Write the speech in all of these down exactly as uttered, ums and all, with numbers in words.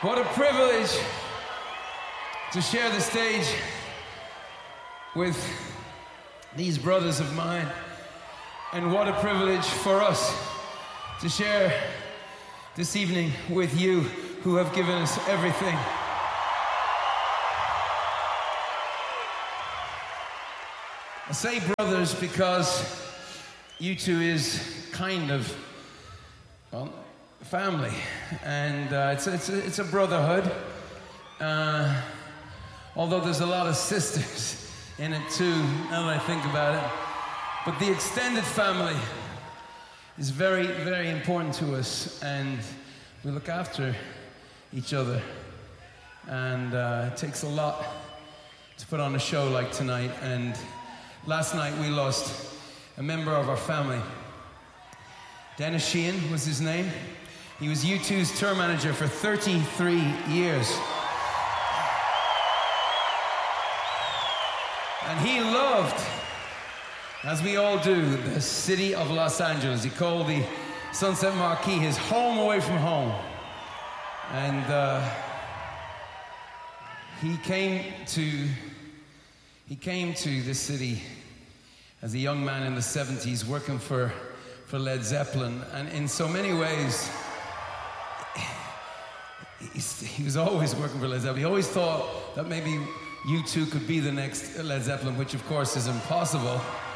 What a privilege to share the stage with these brothers of mine. And what a privilege for us to share this evening with you who have given us everything. I say brothers because U two is kind of, well, family, and uh, it's, it's, a, it's a brotherhood, uh, although there's a lot of sisters in it too, now that I think about it. But the extended family is very, very important to us, and we look after each other, and uh, it takes a lot to put on a show like tonight. And last night we lost a member of our family. Dennis Sheehan was his name. He was U two's tour manager for thirty-three years. And he loved, as we all do, the city of Los Angeles. He called the Sunset Marquis his home away from home. And uh, he came to he came to this city as a young man in the seventies, working for, for Led Zeppelin. And in so many ways, he was always working for Led Zeppelin. He always thought that maybe U two could be the next Led Zeppelin, which of course is impossible.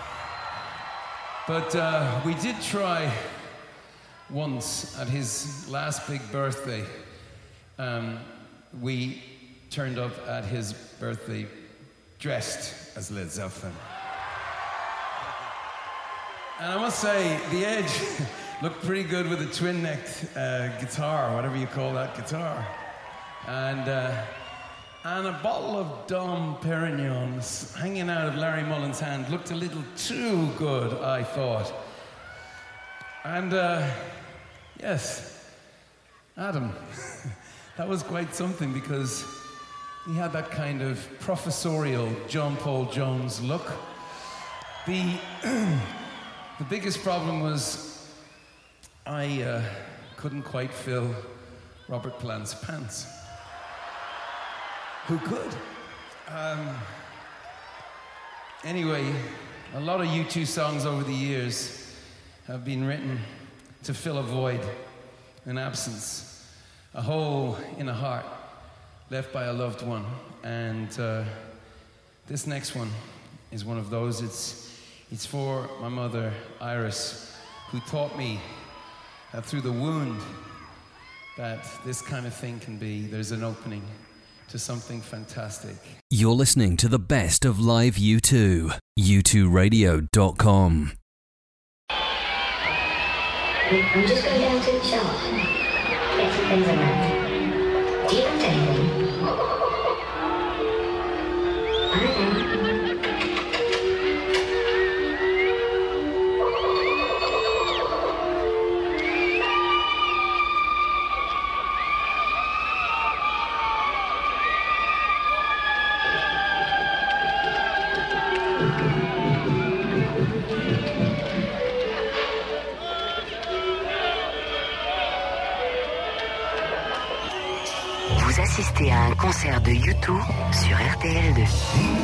But uh, we did try once at his last big birthday. Um, we turned up at his birthday dressed as Led Zeppelin. And I must say, the Edge looked pretty good with a twin-necked uh, guitar, whatever you call that guitar. And uh, and a bottle of Dom Perignon hanging out of Larry Mullen's hand looked a little too good, I thought. And uh, yes, Adam, that was quite something, because he had that kind of professorial John Paul Jones look. The The biggest problem was I uh, couldn't quite fill Robert Plant's pants. Who could? Um, anyway, a lot of U two songs over the years have been written to fill a void, an absence, a hole in a heart left by a loved one. And uh, this next one is one of those. It's It's for my mother, Iris, who taught me that through the wound that this kind of thing can be, there's an opening to something fantastic. You're listening to the best of live U two. U two radio dot com. I'm just going down to the shop. Get some things around. Do you want anything? I know. Vous assistez à un concert de U deux sur R T L deux.